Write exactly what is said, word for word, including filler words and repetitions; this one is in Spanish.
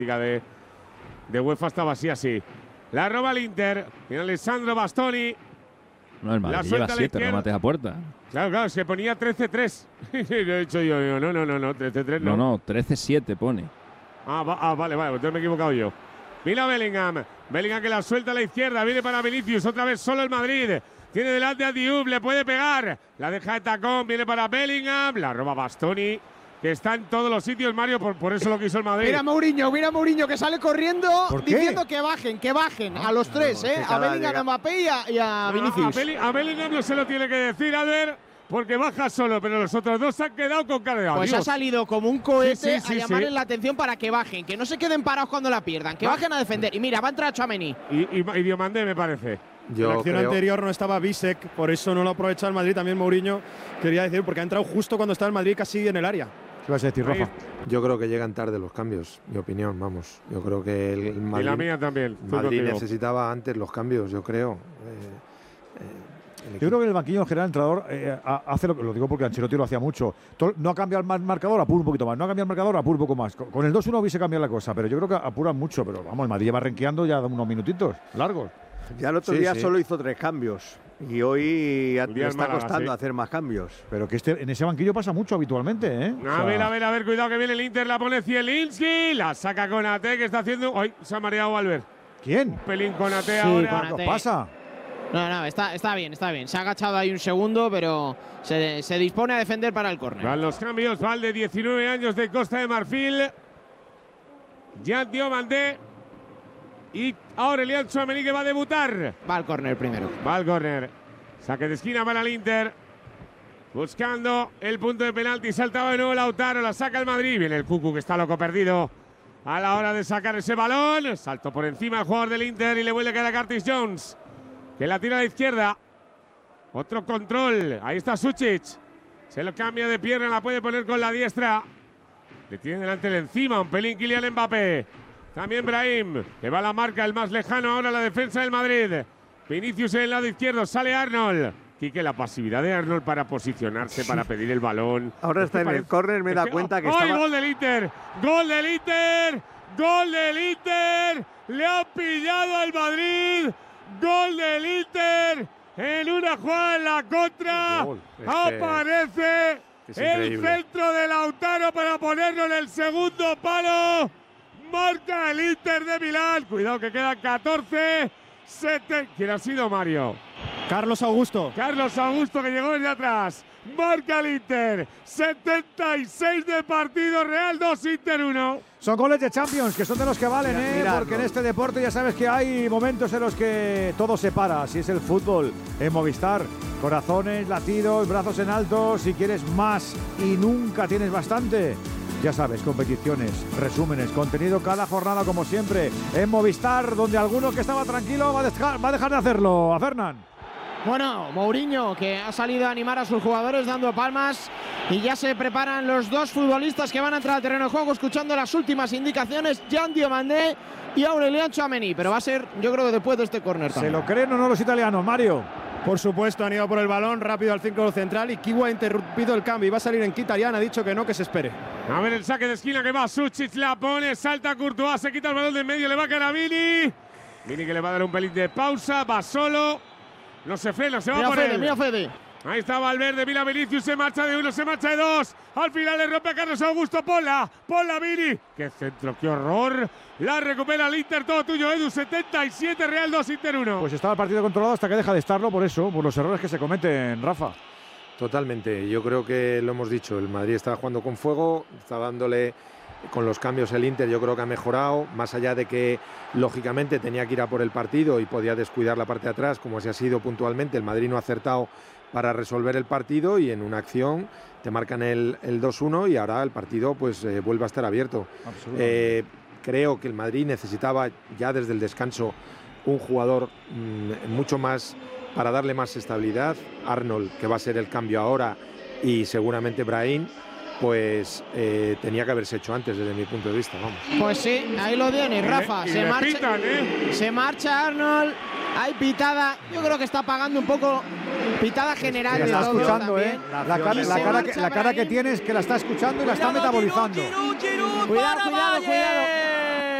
de, de UEFA estaba así, así. La roba el Inter. Y Alessandro Bastoni. No, el Madrid lleva siete remates a puerta. Claro, claro, se ponía trece tres. Lo he dicho yo, yo, no, no, no, no, trece tres no. No, no, trece siete pone. Ah, va, ah, vale, vale, entonces me he equivocado yo. Mira Bellingham. Bellingham que la suelta a la izquierda. Viene para Vinicius. Otra vez solo el Madrid. Tiene delante a Diop. Le puede pegar. La deja de tacón. Viene para Bellingham. La roba Bastoni, que está en todos los sitios, Mario. Por, por eso lo quiso el Madrid. Mira Mourinho, mira Mourinho que sale corriendo diciendo que bajen, que bajen a los tres, no, ¿eh? A Bellingham, a Mbappé y a, y a Vinicius. No, a, Belli, a Bellingham no se lo tiene que decir, Albert, porque baja solo, pero los otros dos se han quedado con cara de adiós. Pues ha salido como un cohete sí, sí, sí, a llamarles sí. la atención para que bajen, que no se queden parados cuando la pierdan, que va. bajen a defender. Y mira, va a entrar Tchouaméni. Y, y, y Diomandé, me parece. Yo en la acción creo... anterior no estaba Bisek, por eso no lo ha aprovechado el Madrid. También Mourinho quería decir, porque ha entrado justo cuando estaba el Madrid casi en el área. ¿Qué vas a decir, Rafa? Yo creo que llegan tarde los cambios, mi opinión, vamos. Yo creo que el Madrid, y la mía también. Madrid necesitaba antes los cambios, yo creo. Eh, eh, yo creo que en el banquillo en general el entrenador eh, hace lo que lo digo porque Ancelotti lo hacía mucho. No ha cambiado el marcador, apura un poquito más. No ha cambiado el marcador, apura un poco más. Con el dos uno hubiese cambiado la cosa, pero yo creo que apuran mucho. Pero vamos, el Madrid lleva renqueando ya unos minutitos largos. Ya el otro sí, día sí. solo hizo tres cambios y hoy le está Málaga, costando sí. hacer más cambios. Pero que este, en ese banquillo pasa mucho habitualmente, ¿eh? A o sea, ver, a ver, a ver, cuidado que viene el Inter, la pone Zielinski, la saca con Ate, que está haciendo… ¡Ay! Se ha mareado Albert. ¿Quién? Un pelín con Ate sí, ahora. ¿Qué pasa? No, no, está, está bien, está bien. Se ha agachado ahí un segundo, pero se, se dispone a defender para el córner. Van los cambios, Valde, diecinueve años de Costa de Marfil. Jan Diomandé. Y Aurelian Tchouaméni que va a debutar. Va al córner primero. Va al córner. Saque de esquina para el Inter. Buscando el punto de penalti. Saltaba de nuevo Lautaro. La saca el Madrid. Viene el Cucu que está loco perdido a la hora de sacar ese balón. Saltó por encima el jugador del Inter y le vuelve a caer a Curtis Jones, que la tira a la izquierda. Otro control. Ahí está Sučić. Se lo cambia de pierna. La puede poner con la diestra. Le tiene delante de encima. Un pelín Kylian Mbappé. También Brahim, que va a la marca, el más lejano ahora la defensa del Madrid. Vinicius en el lado izquierdo, sale Arnold. Quique, la pasividad de Arnold para posicionarse, para pedir el balón. Ahora está en el córner, me da cuenta que está. ¡Ay, gol del Inter! ¡Gol del Inter! ¡Gol del Inter! ¡Le ha pillado al Madrid! ¡Gol del Inter! En una jugada en la contra. Es aparece es el centro de Lautaro para ponerlo en el segundo palo. Marca el Inter de Milán. Cuidado que quedan catorce. siete. ¿Quién ha sido, Mario? Carlos Augusto. Carlos Augusto, que llegó desde atrás. Marca el Inter. setenta y seis de partido. Real dos, Inter uno. Son goles de Champions, que son de los que valen, mira, ¿eh? mira, Porque no. en este deporte ya sabes que hay momentos en los que todo se para. Si es el fútbol, en Movistar. Corazones, latidos, brazos en alto. Si quieres más y nunca tienes bastante. Ya sabes, competiciones, resúmenes, contenido cada jornada como siempre en Movistar, donde alguno que estaba tranquilo va a dejar, va a dejar de hacerlo. A Fernán. Bueno, Mourinho, que ha salido a animar a sus jugadores dando palmas y ya se preparan los dos futbolistas que van a entrar al terreno de juego escuchando las últimas indicaciones, Jan Diomandé y Aurelian Tchouaméni, pero va a ser, yo creo que después de este córner también. ¿Se lo creen o no los italianos, Mario? Por supuesto, han ido por el balón rápido al círculo central y Kiwa ha interrumpido el cambio y va a salir en Mkhitaryan, ha dicho que no, que se espere. A ver el saque de esquina que va Sučić, la pone, salta Courtois, se quita el balón de en medio, le va a caer a Vini. Vini que le va a dar un pelín de pausa, va solo, no se frena, se va mira por Fede, él. mira Fede. Ahí está Valverde, mira Vinicius, se marcha de uno, se marcha de dos. Al final le rompe a Carlos Augusto, ponla, ponla Vini. ¡Qué centro, qué horror! La recupera el Inter, todo tuyo, Edu, setenta y siete, Real dos, Inter uno. Pues estaba el partido controlado hasta que deja de estarlo, por eso, por los errores que se cometen, Rafa. Totalmente, yo creo que lo hemos dicho, el Madrid está jugando con fuego, está dándole con los cambios el Inter, yo creo que ha mejorado, más allá de que lógicamente tenía que ir a por el partido y podía descuidar la parte de atrás, como así ha sido puntualmente, el Madrid no ha acertado para resolver el partido y en una acción te marcan el, el dos uno y ahora el partido pues eh, vuelve a estar abierto. Eh, creo que el Madrid necesitaba ya desde el descanso un jugador mmm, mucho más para darle más estabilidad. Arnold, que va a ser el cambio ahora, y seguramente Brahim, pues eh, tenía que haberse hecho antes desde mi punto de vista, vamos. Pues sí, ahí lo tienes, Rafa. Y se, le marcha, pitan, ¿eh? se marcha Arnold, hay pitada. Yo creo que está pagando un poco pitada general la de está todo escuchando, también. ¿eh? La, la, cara, la, cara que, la cara que tiene es que la está escuchando y la está metabolizando. Cuidado, cuidado, cuidado.